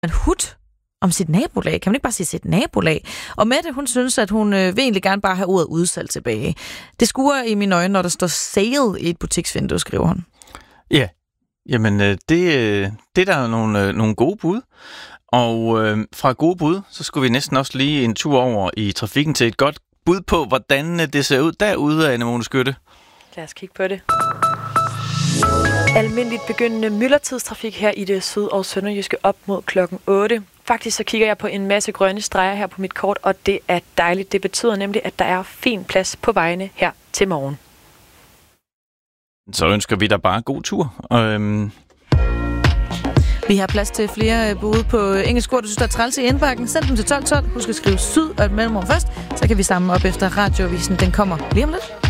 en hut om sit nabolag. Kan man ikke bare sige sit nabolag? Og Mette, hun synes, at hun vil egentlig gerne bare have ordet udsalg tilbage. Det skuer i mine øjne, når der står sale i et butiksvindue, skriver hun. Ja, jamen det er der nogle gode bud. Og fra gode bud, så skulle vi næsten også lige en tur over i trafikken til et godt bud på, hvordan det ser ud derude af Anne-Mone Skytte. Lad os kigge på det. Almindeligt begyndende myldretidstrafik her i det syd- og sønderjyske op mod klokken 8. Faktisk så kigger jeg på en masse grønne streger her på mit kort, og det er dejligt. Det betyder nemlig, at der er fin plads på vejene her til morgen. Så ønsker vi dig bare god tur. Vi har plads til flere bud på engelsk ord, du synes, der er træls i indbakken. Send dem til 1212. Husk at skrive syd og et mellemrum først, så kan vi samle op efter radioavisen. Den kommer lige om lidt.